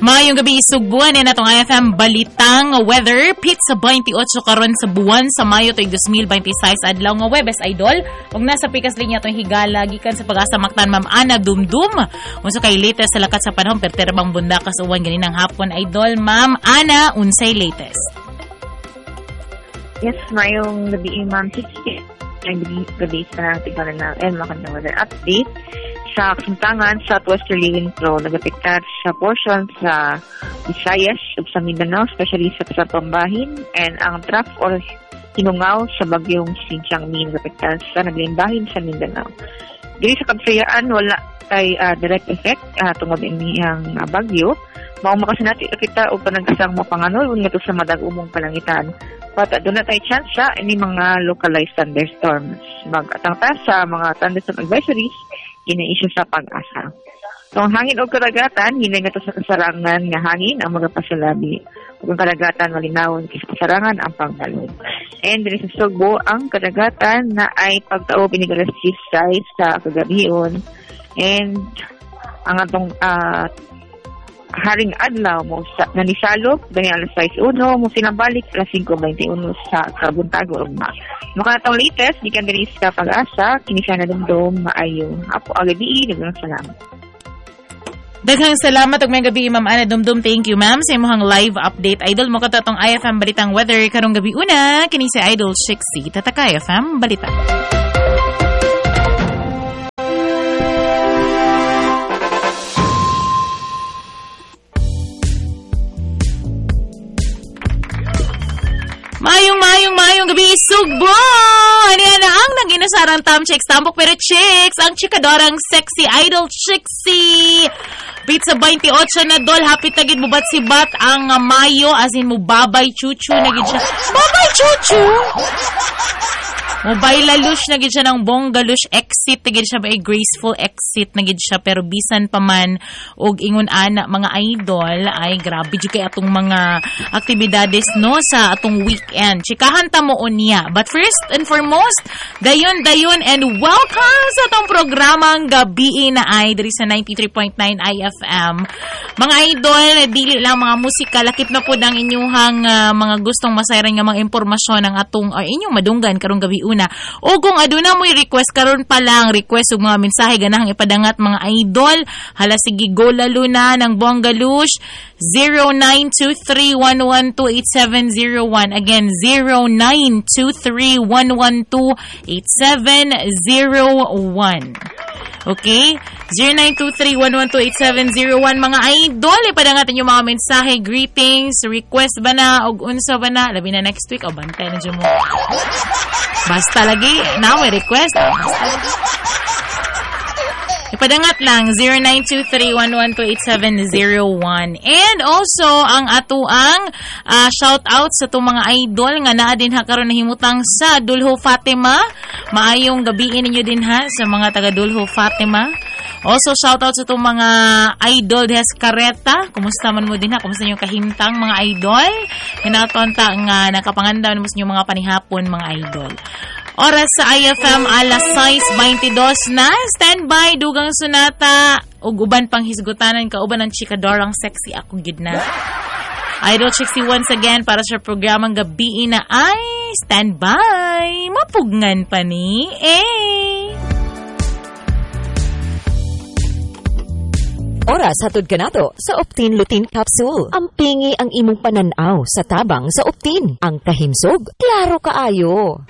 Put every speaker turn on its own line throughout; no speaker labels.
Mayong gabi isugbuan na itong IFM Balitang Weather. Pizza 28 karon sa buwan sa Mayo tuig 2026 adlaw nga Webes Idol. Ug nasa pikas linya itong higala gikan sa Pag-asa Mactan Ma'am Ana Dumdum. Unsa kay latest sa lakat sa panahon perterbang bundakas uwan ganinang hapon Idol. Ma'am Ana, unsay latest?
Yes, mayong gabi Ma'am 60. Ang gabi sa tignan na makandang weather update. Sa kasuntangan, southwesterly wind flow nagapektar sa portion sa Visayas ug sa Mindanao, especially sa Pambahin, and ang trough or hinungaw sa bagyong Sintiang Min nagapektar sa naglimbahin sa Mindanao. Dili sa Kagsayaan, wala kay direct effect tungod iniyang bagyo. Mao makasinati kita og panagkasang mapanganol ngadto sa madag-umong palangitan. But doon na tayo chance sa ini mga localized thunderstorms. Mag-atangta sa mga thunderstorm advisories ina-issue sa Pag-asa. So, ang hangin o karagatan, hinay nga to sa kasarangan nga hangin ang mga pasalabi. Kung karagatan, malinawon sa kasarangan ang pangbalod. And din sa Sugbo, ang karagatan na ay pagtao pinigalas size sa kagabion. And ang atong haring adlaw mo na nisalop dahil alas 6:01 mo sinabalik alas 5:21 sa Kabuntago ugma. Makatong latest gikan diri sa Pag-asa kini siya na dumdum maayo. Apo agabi daghang salamat.
Daghang salamat ug may gabi Ma'am Ana Dumdum. Thank you ma'am sa imong live update. Idol mo kato tong IFM Balitang Weather karong gabi una kini si Idol Shixi Tataka IFM Balita. Mayong gabi, Sugbo! Ano yan ang naginasarang tam chicks, tambok pero chicks, ang chikadorang sexy idol chixi. Pizza 28 na dol, hapit tagid bubat si Bat ang Mayo, as in mo babay chuchu na gid siya. Babay chuchu! Mobile lalush na gid siya ng bonggalush exit na gid siya ba graceful exit na gid siya pero bisan pa man og ingon ana mga idol ay grabe jud kay atong mga aktibidades no sa atong weekend. Chikahan ta mo unya. But first and foremost, dayon and welcome sa atong programang gabi na ay diri sa 93.9 IFM. Mga idol, dili lang mga musika, lakip na pud ang inyong mga gustong masayran nga mga impormasyon ang atong inyong madunggan karong gabi una. O kung aduna mo request karon pa lang request og mga mensahe ganahang ipadangat mga idol, hala sige go lalo na ng Bonggalush 0923112870 again 0923112870. Okay? 0923112870 mga idol, ipadangatin yung mga mensahe, greetings, request ba na, o unsa ba na, labi na next week, o bantay na dyan mo. Basta lagi, na may request, basta lagi. Ipadangat lang 0923112870 and also ang atuang shout out sa itong mga idol nga naa din ha karon nahimutang sa Dulho Fatima. Maayong gabiin ninyo din ha sa mga taga Dulho Fatima. Also shout out sa itong mga idol des Careta. Kumusta man mo din ha? Kumusta niyo kahimtang mga idol? Hinatonta nga nakapangandaw mo sa inyo mga panihapon mga idol. Oras sa IFM alas 6:22 na. Standby, dugang sunata. Ug uban pang hisgutanan kauban ng chikadorang sexy ako gid na. Idol Chixi once again para sa programang gabi na ay standby. Mapugnan pa ni.
Oras hatod kanato sa Optin Lutein Capsule. Ampingi ang imong pananaw sa tabang sa Optin. Ang kahimsog, klaro kaayo.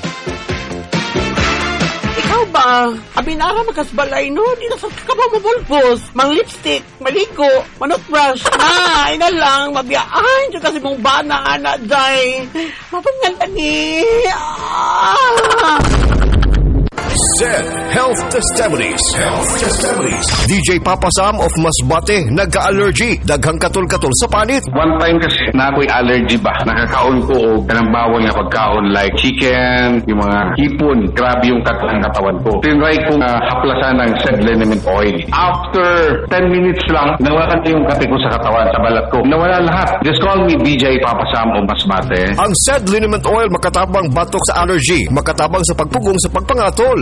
Ikaw ba? Abinara magkasbalay no? Di na sa kabamabulbos. Mang lipstick, maligo, manutbrush. Ina lang, mabiyaan. Diyan kasi mong bana, anak, day. Mapangal pa ni.
Zed Health Testimonies. DJ Papa Sam of Masbate nagka-allergy, daghang katol-katol sa panit.
One time kasi na ako'y allergy ba, nakakaon ko o kanang bawal nga pagkaon like chicken, yung mga hipon, grabe yung katawan ko. Tinry kong haplasan ng Zed Liniment Oil. After 10 minutes lang, nawala yung kate ko sa katawan, sa balat ko. Nawala lahat. Just call me DJ Papa Sam of Masbate.
Ang Zed Liniment Oil makatabang batok sa allergy, makatabang sa pagpugong sa pagpangatol.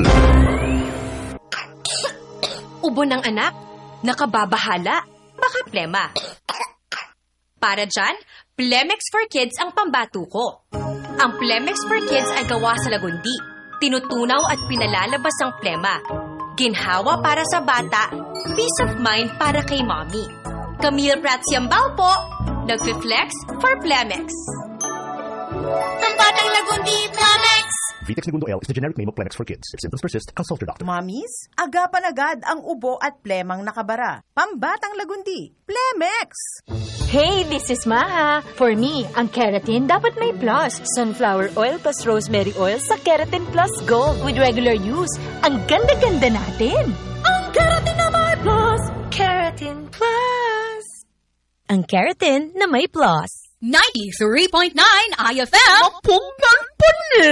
Ubo ng anak, nakababahala, baka plema. Para dyan, Plemex for Kids ang pambato ko. Ang Plemex for Kids ay gawa sa lagundi. Tinutunaw at pinalalabas ang plema. Ginhawa para sa bata, peace of mind para kay mommy. Camille Pratsiambao po, nag-flex for Plemex. Pambatang lagundi, Plemex!
Vitex Segundo L is the generic name of Plemex for Kids. If symptoms persist, consult your doctor.
Mommies, agapan agad ang ubo at plemang nakabara. Pambatang lagundi, Plemex!
Hey, this is Maha. For me, ang keratin dapat may plus. Sunflower oil plus rosemary oil sa Keratin Plus Gold with regular use. Ang ganda-ganda natin. Ang keratin na may plus. Keratin Plus.
Ang keratin na may plus.
93.9 IFM.
Punggan pa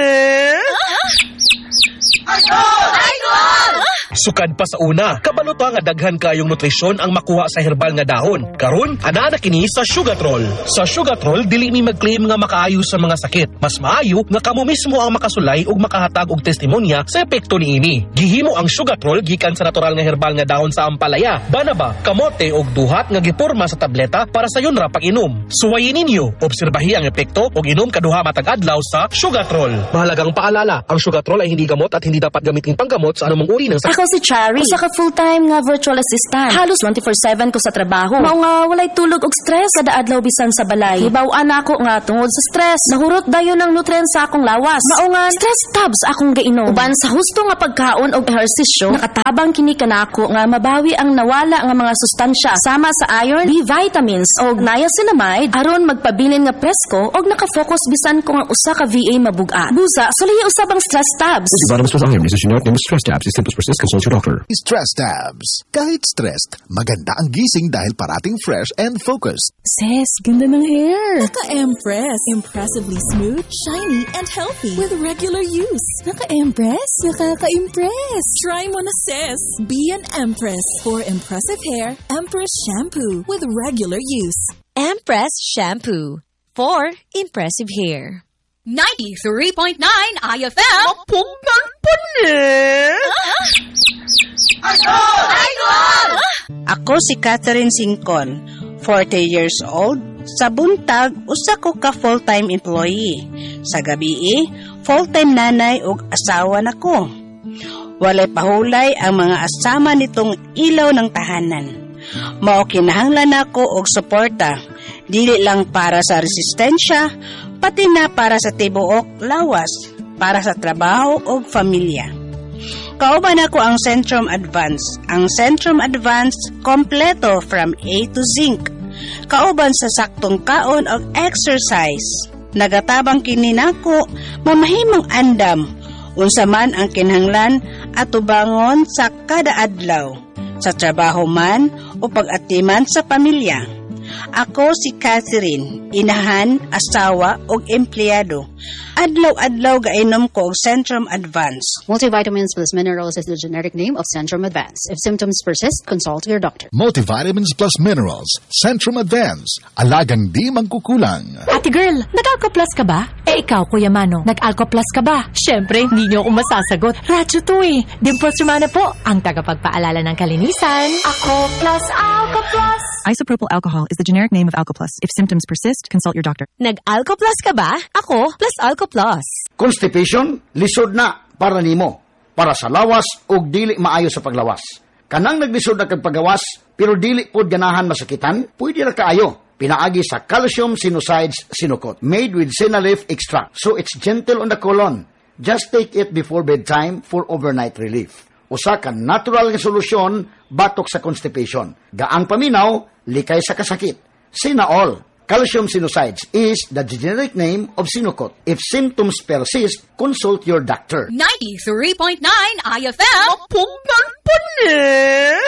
Sukad pa sa una, kabaluto nga daghan kayong nutrisyon ang makuha sa herbal nga dahon. Karon, ana na kini sa Sugatrol. Sa Sugatrol, dili mi mag-claim nga makaayo sa mga sakit. Mas maayo nga kamo mismo ang makasulay ug makahatag og testimonya sa epekto niini. Gihimo ang Sugatrol gikan sa natural nga herbal nga dahon sa ampalaya, banaba, kamote ug duhat nga giporma sa tableta para sa yun ra pag-inom. Suwayin ninyo, obserbahi ang epekto ug inom kaduha matag adlaw sa Sugatrol. Mahalagang paalala, ang Sugatrol ay hindi gamot at hindi dapat gamitin panggamot sa anumang uri ng sakit.
Ako si Chari, usa ka full-time nga virtual assistant. Halos 24/7 ko sa trabaho. Mao nga walay tulog og stress kada adlaw bisan sa balay. Hibaw-an ako nga tungod sa stress. Nahurot dayon ang nutrients sa akong lawas. Mao nga stress tabs akong gainom. Uban sa husto nga pagkaon og ehersisyo, nakatabang kini kanako nga mabawi ang nawala nga mga sustansya sama sa iron, B vitamins og niacinamide aron magpabilin nga presko og nakafocus bisan ko nga usa ka VA mabuga. Busa, sulihi usab ang stress tabs.
Vitamins plus iron is a generic name of stress tabs. If symptoms persist, consult your doctor.
Stress tabs. Kahit stressed, maganda ang gising dahil parating fresh and focused.
Sis, ganda ng hair. Naka-Empress. Impressively smooth, shiny, and healthy with regular use. Naka-Empress? Nakaka-impress. Try mo na, sis. Be an Empress. For impressive hair, Empress Shampoo with regular use.
Empress Shampoo. For impressive hair.
93.9 IFM.
Punggan pa
Ako si Catherine Singcon, 40 years old. Sa buntag, usa ko ka full-time employee. Sa gabi, full-time nanay ug asawa nako. Walay pahulay ang mga asama nitong ilaw ng tahanan. Mao kinahanglan nako og suporta, dili lang para sa resistensya, pati na para sa tibuok lawas, para sa trabaho o pamilya. Kauban ako ang Centrum Advance. Ang Centrum Advance, kompleto from A to Zinc. Kauban sa saktong kaon o exercise. Nagatabang kini nako, mamahimong andam. Unsa man ang kinahanglan at tubangon sa kada adlaw. Sa trabaho man o pag-atiman sa pamilya. Ako si Catherine, inahan, asawa o empleyado. Adlaw-adlaw gainom ko og Centrum Advance.
Multivitamins plus minerals is the generic name of Centrum Advance. If symptoms persist, consult your doctor.
Multivitamins plus minerals. Centrum Advance. Alagang di mangkukulang.
Ate girl, nag-Alco-Plus ka ba? Ikaw, Kuya Mano, nag-Alco-Plus ka ba? Siyempre, hindi niyo ako masasagot. Radyo to eh. Dimples Romana po, ang tagapagpaalala ng kalinisan. Ako plus Alco-Plus.
Isopropyl alcohol is the generic name of Alco-Plus. If symptoms persist, consult your doctor.
Nag-Alco-Plus ka ba? Ako plus Alco-Plus.
Constipation, lisod na para nimo. Para sa lawas o dili maayo sa paglawas. Kanang naglisod na kag paggawas, pero dili pod ganahan masakitan, pwede ra kaayo. Pinaagi sa calcium sinusides sinukot, made with senalif extract. So it's gentle on the colon. Just take it before bedtime for overnight relief. Usa ka natural nga solusyon batok sa constipation. Gaang paminaw, likay sa kasakit. Sinaol, calcium sinusides is the generic name of Sinocot. If symptoms persist, consult your doctor.
93.9 IFM.
Punggan pa